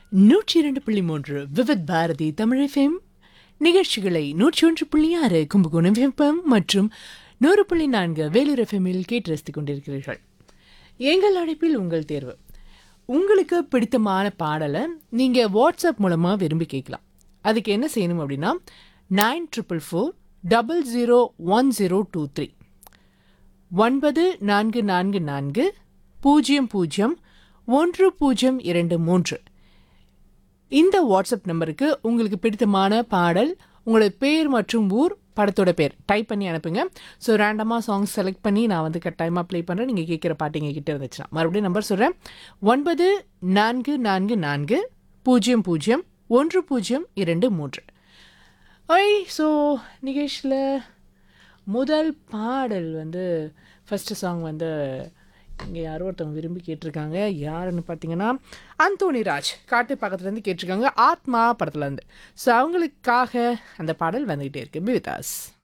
102.3 Vividh Bharathi Tamil FM நிகழ்ச்சிகளை 101.6 Kumbakonam FM மற்றும் 100.4 வேலூர் FMஇல் கேட்டு ரசித்துக் கொண்டிருக்கிறீர்கள். எங்கள் அழைப்பில் உங்கள் தேர்வு. உங்களுக்கு பிடித்தமான பாடலை நீங்கள் வாட்ஸ்அப் மூலமாக விரும்பி கேட்கலாம். அதுக்கு என்ன செய்யணும் அப்படின்னா 9444001023 9444001023 இந்த வாட்ஸ்அப் நம்பருக்கு உங்களுக்கு பிடித்தமான பாடல், உங்களோட பேர் மற்றும் ஊர், படத்தோட பேர் டைப் பண்ணி அனுப்புங்க. ஸோ ரேண்டமாக சாங்ஸ் செலக்ட் பண்ணி நான் கட்டாயமாக ப்ளே பண்ணுறேன். நீங்கள் கேட்குற பாட்டு எங்கள் கிட்டே இருந்துச்சுன்னா மறுபடியும் நம்பர் சொல்கிறேன். 9444001023. ஸோ நிகேஷில் முதல் பாடல் ஃபஸ்ட்டு சாங் இங்கே யாரோ ஒருத்தவங்க விரும்பி கேட்டிருக்காங்க. யாருன்னு பார்த்தீங்கன்னா அந்தோணி ராஜ் காட்டு பக்கத்துலேருந்து கேட்டிருக்காங்க, ஆத்மா படத்துலேருந்து. ஸோ அவங்களுக்காக அந்த பாடல் வந்துக்கிட்டே இருக்கு. Be with us.